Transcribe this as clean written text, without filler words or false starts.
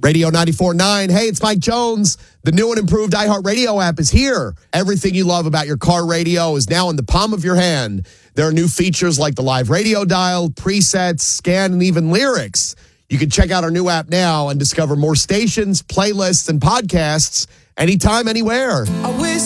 Radio 94.9. Hey, it's Mike Jones. The new and improved iHeartRadio app is here. Everything you love about your car radio is now in the palm of your hand. There are new features like the live radio dial, presets, scan, and even lyrics. You can check out our new app now and discover more stations, playlists, and podcasts anytime, anywhere. I wish